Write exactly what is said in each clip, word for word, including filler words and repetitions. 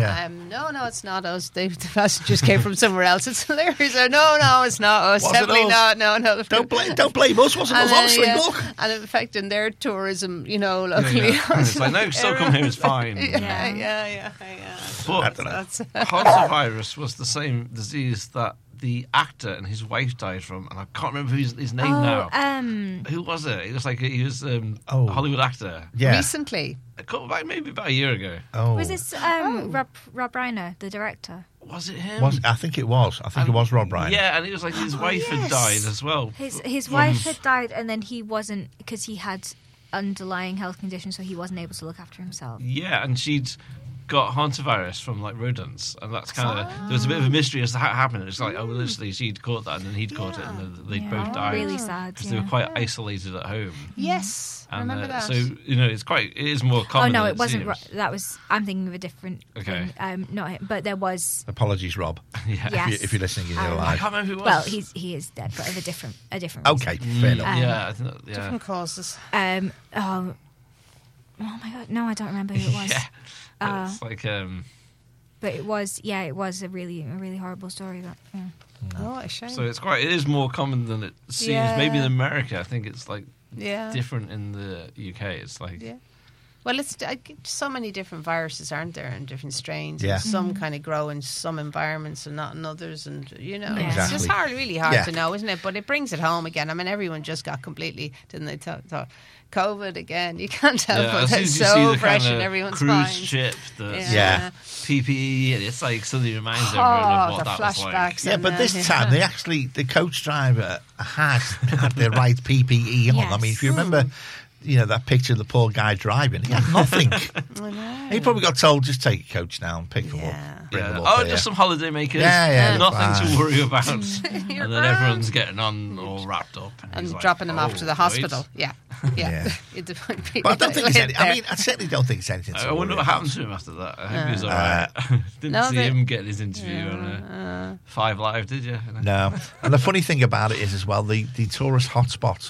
Yeah. Um, no, no, it's not us. They, the passengers came from somewhere else. It's hilarious. No, no, it's not us. Was it Definitely us? not. No, no. Don't blame, don't blame us. Wasn't us? And, uh, Honestly, yeah, look. and affecting their tourism, you know, Yeah, locally. yeah. And it's like, no, still come here, it's fine. Yeah, Yeah. yeah, yeah, yeah. I But don't know. That's, hantavirus was the same disease that the actor and his wife died from, and I can't remember his, his name Oh, now. um, Who was it? He was like he was um, Oh. a Hollywood actor. Yeah. recently. A couple back maybe about a year ago. Oh. was this um, Oh. Rob Rob Reiner, the director? Was it him? Was, I think it was. I think And- it was Rob Reiner. Yeah, and it was like his wife had yes. died as well. His his From- wife had died, and then he wasn't because he had underlying health conditions, so he wasn't able to look after himself. Yeah, and she'd got hantavirus from like rodents, and that's kind of there was a bit of a mystery as to how it happened. It's like, oh, well, literally she'd caught that, and then he'd caught it, and then they'd Yeah. both died Really sad. because Yeah. they were quite isolated at home. Yes, I And remember uh, that. so you know, it's quite it is more Oh common. no, than it wasn't. seems. Ro- that was. I'm thinking of a different. Okay. Thing. Um, not him, but there was. Apologies, Rob. Yeah. Yes. If, you, if you're listening, you're Um, I alive. can't remember who it was. Well, he's he is dead, but of a different a different. reason. Okay, fair enough. Um, yeah, I think that, yeah. Different causes. Um. Oh. Oh my god! No, I don't remember who it was. yeah. Uh, It's like um. But it was. Yeah, it was a really a really horrible story. That. Yeah. Oh, a shame. So it's quite. It is more common than it seems. Yeah. Maybe in America, I think it's like yeah. different in the U K. It's like Yeah. Well, it's I, so many different viruses, aren't there, and different strains. Yeah. And some kind of grow in some environments and not in others, and you know, Yeah. it's just Exactly. hard, really hard Yeah. to know, isn't it? But it brings it home again. I mean, everyone just got completely, didn't they? Talk, talk, COVID again. You can't tell, yeah, but as soon it's as you so see the fresh kind in of everyone's cruise mind. ship, the Yeah. P P E, and it's like suddenly reminds everyone Oh, of what the that was like. flashbacks. Yeah, and, but uh, this yeah. time they actually the coach driver had had the right P P E on. I mean, if you Yes. remember, you know that picture of the poor guy driving, he had nothing. I know. He probably got told just take your coach now and pick them Yeah. up, bring Yeah. them up Oh, here. just some holiday makers. Yeah, yeah, Nothing fine. to worry about. and You're then grand. everyone's getting on all wrapped up. And he's like, dropping them off "Oh, to the wait." hospital. Yeah, yeah. Yeah. It- But I don't think it's any, there. I mean, I certainly don't think it's anything. To I wonder worry what about. happened to him after that. I hope he was Uh, all right. Didn't no, see they- him getting his interview on uh, Five Live, did you? No. And the funny thing about it is, as well, the, the tourist hotspot,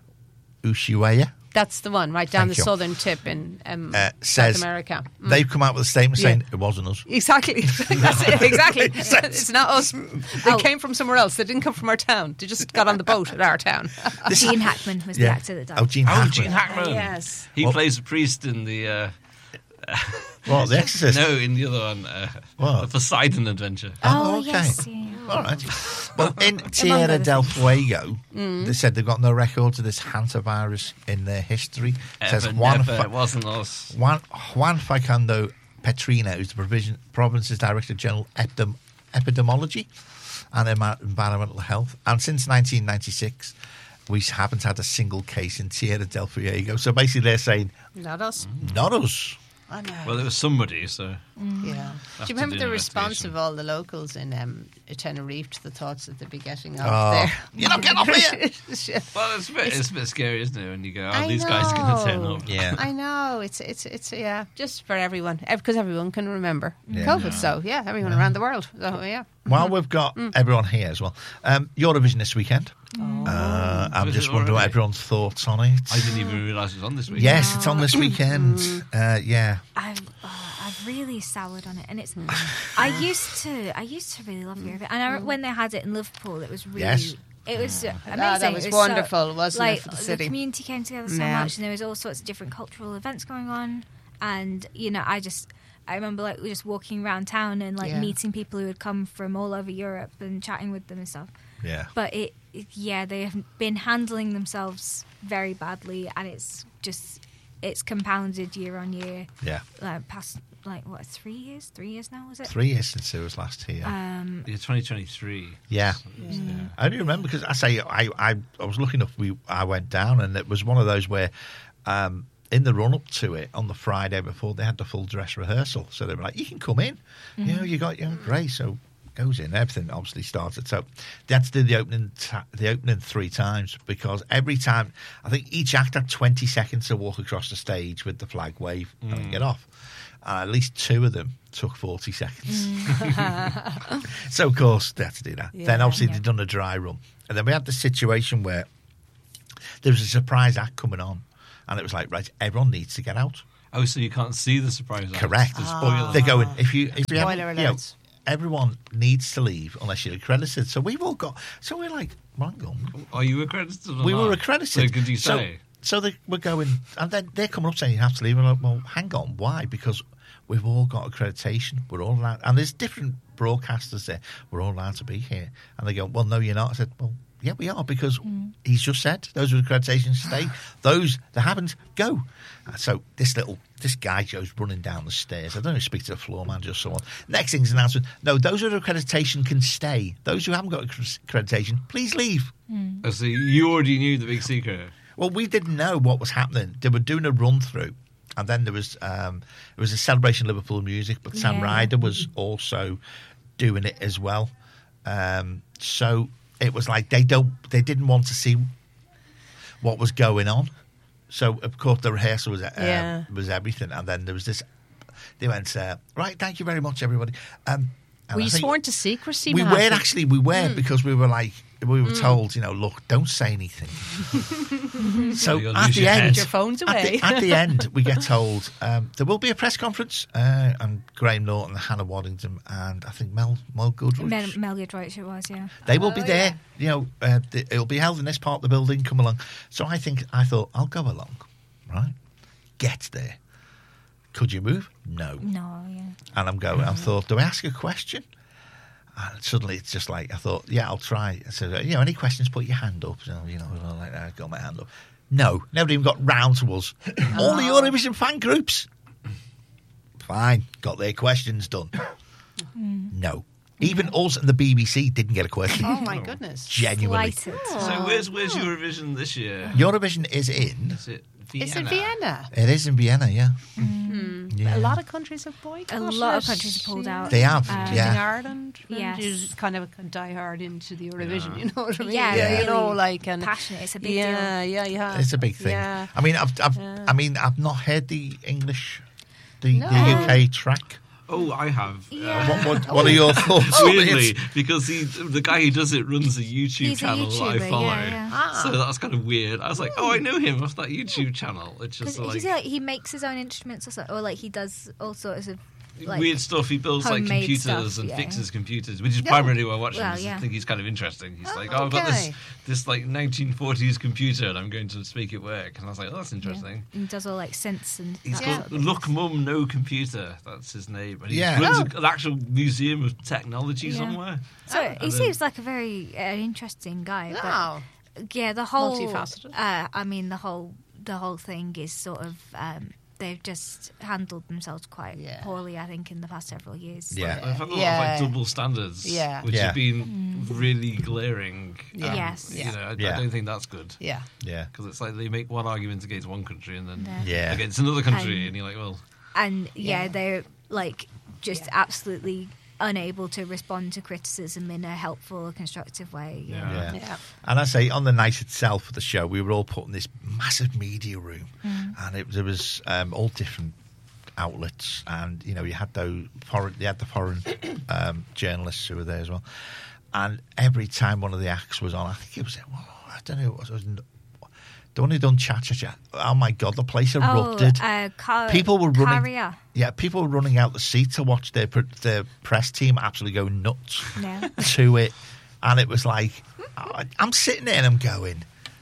Ushuaia, That's the one, right down Thank the you. southern tip in um, uh, South says America. Mm. they've come out with a statement Yeah. saying it wasn't us. Exactly. That's it. Exactly. Makes sense. It's not us. They Oh. came from somewhere else. They didn't come from our town. They just got on the boat at our town. This Gene Hackman was the Yeah. actor that died. Oh, Gene Oh, Hackman. Gene Hackman. Yes. He Well- plays a priest in the. Uh, What, The Exorcist? no, in the other one, uh, What? the Poseidon Adventure. Oh, Oh, okay. yes. Yeah. All right. Well, in Among Tierra other del things. Fuego, Mm. they said they've got no records of this hantavirus in their history. It says Ever, Juan, never, Fa- it wasn't us. Juan, Juan Facundo Petrina, who's the provision, province's Director General Epidem, Epidemiology and Envi- Environmental Health. And since nineteen ninety-six, we haven't had a single case in Tierra del Fuego. So basically they're saying, Not us. not us. I know. Well, it was somebody, so. Yeah. Have Do you to remember do the an response investigation. of all the locals in um, Tenerife to the thoughts that they'd be getting off Oh, there? you're not getting off here. Well, it's a bit, it's, a bit scary, isn't it, when you go, oh, I these guys are going to turn know. up. Yeah. I know. It's it's it's yeah, just for everyone, because everyone can remember Yeah. COVID. So yeah, everyone around the world. So yeah. While we've got Mm. everyone here as well, um, Eurovision this weekend. Uh, I'm Was just it wondering what already? everyone's thoughts on it. I didn't even realise it was on this week. Yes, it's on this weekend. Mm. Uh, yeah. I've oh, I've really soured on it, and it's. I used to I used to really love Eurovision, and I, when they had it in Liverpool, it was really. Yes. It was uh, amazing. Ah, that was It wonderful, so, wasn't like, it, for the city? community came together so Yeah. much, and there was all sorts of different cultural events going on, and you know, I just. I remember like just walking around town and like Yeah. meeting people who had come from all over Europe and chatting with them and stuff. Yeah. But it, it yeah, they have been handling themselves very badly, and it's just it's compounded year on year. Yeah. Like past like what three years? Three years now was it? Three years since it was last here. Um, Yeah, twenty twenty-three. yeah. Yeah. I only remember because I say I, I I was looking up. We I went down and it was one of those where, um, in the run up to it on the Friday before they had the full dress rehearsal. So they were like, "You can come in, you know, you got your great." So goes in. Everything obviously started. So they had to do the opening ta- the opening three times because every time I think each act had twenty seconds to walk across the stage with the flag wave and then get off. Uh, at least two of them took forty seconds. So, of course, they had to do that. Yeah, then, obviously, yeah. they'd done a dry run. And then we had the situation where there was a surprise act coming on. And it was like, right, everyone needs to get out. Oh, so you can't see the surprise act. Correct. The spoiler. They're going, if you, if you Spoiler haven't, you know, alert. everyone needs to leave unless you're accredited. So we've all got, so we're like, well, hang on. Are you accredited or We not? were accredited. So could you So- say? So they, we're going, and then they're coming up saying you have to leave. And we're like, well, hang on, why? Because we've all got accreditation. We're all allowed, and there's different broadcasters there. We're all allowed to be here. And they go, well, no, you're not. I said, well, yeah, we are, because he's just said those with accreditation stay. Those that haven't, go. Uh, So this little, this guy goes running down the stairs. I don't know, speak to the floor manager or someone. Next thing's an announcement. No, those with accreditation can stay. Those who haven't got accreditation, please leave. Oh, so you already knew the big secret. Well, we didn't know what was happening. They were doing a run through, and then there was um, it was a celebration of Liverpool music, but Sam Yeah. Ryder was also doing it as well. Um, so it was like they don't, they didn't want to see what was going on. So of course the rehearsal was uh, Yeah. was everything, and then there was this. They went, uh, right, thank you very much, everybody. Um, and Were I you think- sworn to secrecy? We Matthew? weren't actually. We were because we were like we were told, you know, look, don't say anything. So You'll at lose the your head. end, Your phones at away. the, at the end, we get told um, there will be a press conference, uh, and Graham Norton, Hannah Waddington, and I think Mel Mel Goodrich. Mel, Mel Goodrich it was, yeah. They will be Oh, there. You know, uh, th- it'll be held in this part of the building. Come along. So I think I thought I'll go along. Right, get there. Could you move? No. No, yeah. And I'm going, I thought, do I ask a question? And suddenly it's just like, I thought, yeah, I'll try. I said, you know, any questions, put your hand up. So, you know, like that, I got my hand up. No, never even got round to us. All the Eurovision fan groups. Fine, got their questions done. No. Even us and the B B C didn't get a question. Oh my goodness. Genuinely. Slighted. So where's where's Eurovision this year? Eurovision is in. Is it Vienna? Is it Vienna? It is in Vienna, yeah. A Yeah. lot of countries have boycotted. A lot of it. countries have pulled out. They have, Um, Including yeah. Ireland, Yes. who's kind of die hard into the Eurovision. Yeah. You know what I mean? Yeah, Yeah. you know, really like and passionate. It's a big yeah, yeah, yeah. It's a big thing. Yeah. I mean, I've, I've Yeah. I mean, I've not heard the English, the, No. the U K track. Oh, I have. Yeah. What, what, what are your thoughts on Weirdly, it? because he, the guy who does it runs a YouTube He's a channel that I YouTuber, follow. yeah, yeah. Ah. So that's kind of weird. I was like, oh, I know him off that YouTube channel. It's Because just like, like, he makes his own instruments or, so, or like he does all sorts of like weird stuff. He builds like homemade computers stuff, and yeah. fixes computers, which is Yeah. primarily why I watch him. Well, 'Cause I yeah. think he's kind of interesting. He's Oh, like, oh, I've got this okay. this like nineteen forties computer and I'm going to make it work. And I was like, oh, that's yeah. interesting. And he does all like synths and He's that Yeah. called sort of Look things. Mum No Computer. That's his name. And he Yeah. runs Oh. a, an actual museum of technology Yeah. somewhere. So Oh. he then- seems like a very uh, interesting guy. But Wow. yeah, the whole Multifaceted. Uh, I mean, the whole the whole thing is sort of um, they've just handled themselves quite Yeah. poorly. I think in the past several years. Yeah. I've had a lot Yeah. of like double standards, Yeah. which Yeah. have been really glaring. Yeah. Um, Yes. you Yeah. know, I, Yeah. I don't think that's good. Yeah. Yeah. Because it's like they make one argument against one country and then Yeah. Yeah. against another country, And- and you're like, well, And yeah, Yeah. they're like just Yeah. absolutely unable to respond to criticism in a helpful, constructive way. Yeah. Yeah. Yeah. And I say on the night itself of the show, we were all put in this massive media room, Mm. and it there was um, all different outlets, and you know you had those foreign, you had the foreign um, journalists who were there as well, and every time one of the acts was on, I think it was I don't know, it was, it was the one who done Cha Cha Cha. Oh my God, the place erupted. Oh, uh, Car- People were running. Caria. Yeah, people were running out the seat to watch their pr- their press team absolutely go nuts Yeah. to it, and it was like I- I'm sitting there and I'm going,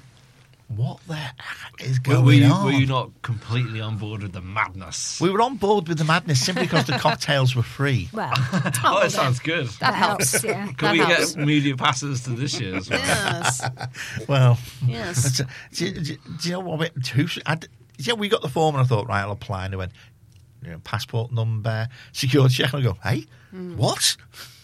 "What the heck is were, going were you on?" were you not completely on board with the madness? We were on board with the madness simply because the cocktails were free. Well, oh, that sounds good. that helps. Yeah. Can that we helps. get media passes to this year as well? Yes. Well, Yes. do, you- do, you- do you know what? it- Who, should- I d- yeah, we got the form and I thought, right, I'll apply, and I went, you know, passport number, security check, and I go, hey, what?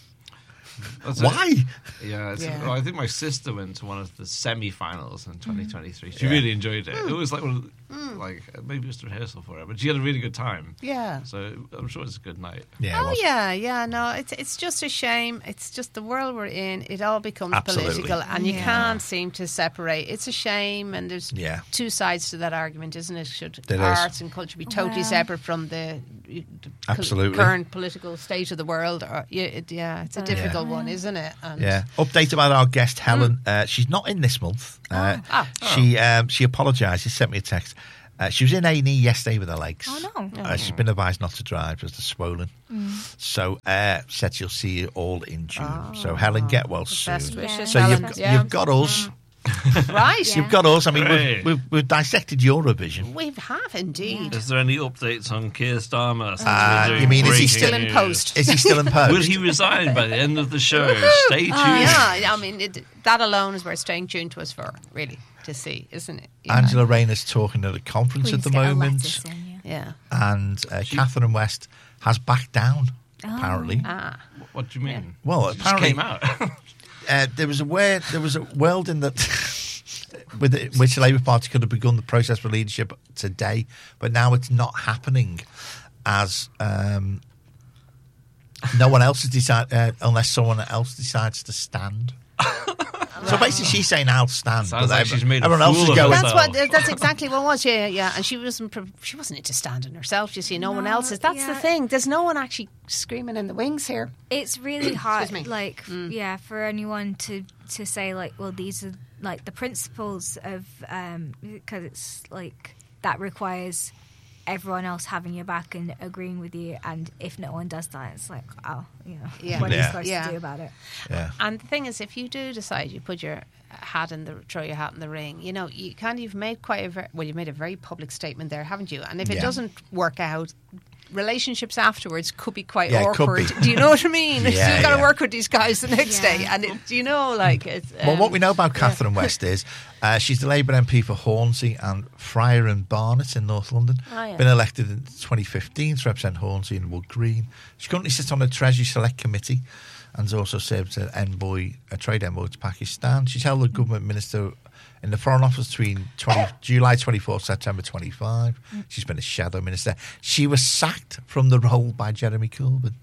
That's it. Why? Yeah, it's, Yeah. well, I think my sister went to one of the semi-finals in twenty twenty-three. She Yeah. really enjoyed it. It was like one of the, like maybe it was a rehearsal for her, but she had a really good time. Yeah. So I'm sure it's a good night. Yeah, it Oh was. yeah, yeah. No, it's it's just a shame. It's just the world we're in. It all becomes Absolutely. political, and you Yeah. can't seem to separate. It's a shame, and there's Yeah. two sides to that argument, isn't it? Should There is. arts and culture be totally Well. separate from the, the Absolutely. current political state of the world? Or, yeah, it, yeah, it's a Uh, difficult Yeah. one, isn't it? And Yeah. Update about our guest Helen. Uh, she's not in this month. Uh, Ah. She um, she apologised. She sent me a text. Uh, she was in A and E yesterday with her legs. Oh, no. Uh, she's been advised not to drive because they're swollen. Mm. So uh, said she'll see you all in June. So Helen, get well soon. Best wishes, So Helen. you've, Yeah. you've got us. Right. Yeah. You've got us. I mean, Hooray. we've, we've, we've dissected Eurovision. We have indeed. Is there any updates on Keir Starmer? since Uh, we're doing you mean, is he breaking Still in news? post. Is he still in post? Will he resign by the end of the show? Stay tuned. Yeah, I mean, it, that alone is worth staying tuned to us for, really, to see, isn't it? You know? Angela Rayner's talking at a conference Please at the get a moment. letter soon, yeah. Yeah. And uh, Catherine West has backed down, Oh. apparently. Ah. What do you mean? Well, It just apparently, came out. uh, there was a word, there was a world in that with it, which the Labour Party could have begun the process for leadership today, but now it's not happening as um, no one else has decided, uh, unless someone else decides to stand. So basically, she's saying I'll stand, Sounds but like she's made a everyone else fool is of going. That's herself. what. That's exactly what it was. Yeah, yeah. And she wasn't. pre- She wasn't into standing herself. You see, no, one No, else is. That's the yeah. thing. There's no one actually screaming in the wings here. It's really hard, me. like, yeah, for anyone to to say like, well, these are like the principles of, um, because it's like that requires everyone else having your back and agreeing with you, and if no one does that, it's like, oh, you know, Yeah. what are you Yeah. supposed Yeah. to do about it? Yeah. And the thing is, if you do decide you put your hat in the throw your hat in the ring, you know, you kind of you've made quite a ver- well, you made a very public statement there, haven't you? And if it Yeah. doesn't work out, relationships afterwards could be quite Yeah, it could awkward. be. Do you know what I mean? Yeah, so you've got to yeah. work with these guys the next Yeah. day, and it, you know, like it's. Um, Well, what we know about Catherine West is uh, she's the Labour M P for Hornsey and Friar and Barnet in North London. Oh, yeah. Been elected in twenty fifteen to represent Hornsey and Wood Green. She currently sits on the Treasury Select Committee and has also served as envoy, a trade envoy to Pakistan. She's held the government minister in the Foreign Office between twenty, July twenty-fourth, September twenty-five. She's been a shadow minister. She was sacked from the role by Jeremy Corbyn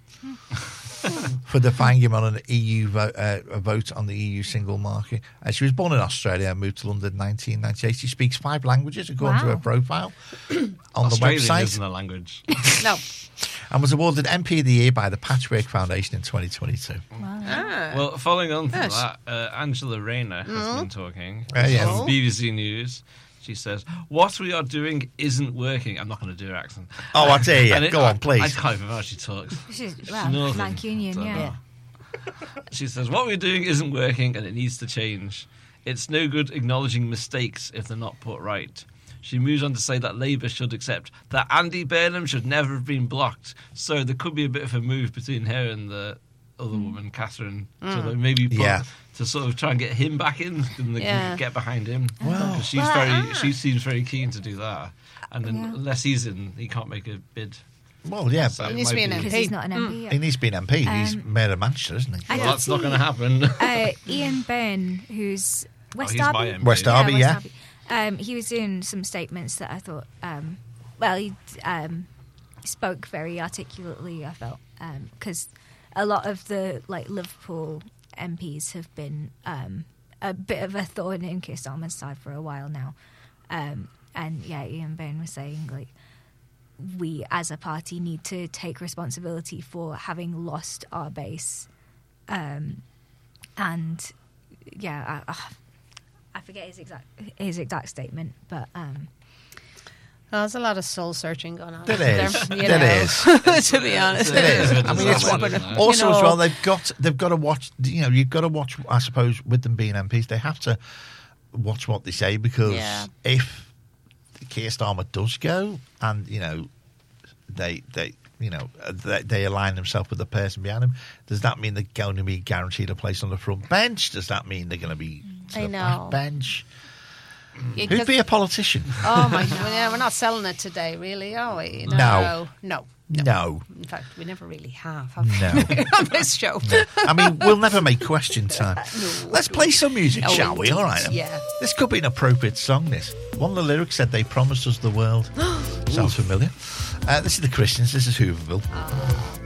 for defying him on an E U vote, uh, a vote on the E U single market. Uh, she was born in Australia and moved to London in nineteen ninety-eight. She speaks five languages, according to Wow. her profile on Australian the website, isn't a language. no. and was awarded M P of the Year by the Patchwork Foundation in twenty twenty-two. Ah. Well, following on from Yes. that, uh, Angela Rayner has been talking Uh, yes. on B B C News. She says, "What we are doing isn't working." I'm not going to do her accent. Oh, I dare you. And it- Go on, I- please. I can't even know how she talks. She's, She's well, northern, Mancunian, so- yeah. She says, "What we're doing isn't working and it needs to change. It's no good acknowledging mistakes if they're not put right." She moves on to say that Labour should accept that Andy Burnham should never have been blocked. So there could be a bit of a move between her and the other woman, Catherine, to like maybe put, Yeah. to sort of try and get him back in and they Yeah. can get behind him. Well- 'Cause she's Well, very, ah. she seems very keen to do that. And then Yeah. unless he's in, he can't make a bid. Well, yeah, So but it needs to might be an Because M P. he's not an M P yet. he needs to be an M P. He's Um, mayor of Manchester, isn't he? I Well, did that's not see, going to happen. uh, Ian Byrne, who's West Oh, he's my Derby. M P. West Derby, West yeah. Derby. Um, he was doing some statements that I thought, um, well, he um, spoke very articulately. I felt because a lot of the like Liverpool M Ps have been um, a bit of a thorn in Keir Starmer's side for a while now, um, and yeah, Ian Byrne was saying like we as a party need to take responsibility for having lost our base, um, and yeah, I, I forget his exact his exact statement, but um, Oh, there's a lot of soul searching going on. There there, is. you There know, is. to be honest. It is. It's a I mean, bit it's disappointing, one, isn't it? also You as know- well. They've got they've got to watch. You know, you've got to watch. I suppose with them being M Ps, they have to watch what they say because Yeah. if Keir Starmer does go, and you know, they they you know they, they align themselves with the person behind him, does that mean they're going to be guaranteed a place on the front bench? Does that mean they're going to be to I the know. back bench? Yeah, Who'd 'cause- be a politician? Oh my God! Yeah, we're not selling it today, really, are we? No. no, no. No, In fact, we never really have, have we? no. on this show. I mean, we'll never make question time. Let's play some music, Oh, shall we? indeed. All right. then. Yeah. This could be an appropriate song, this. One of the lyrics said they promised us the world. Sounds familiar. Uh, this is the Christians. This is Hooverville.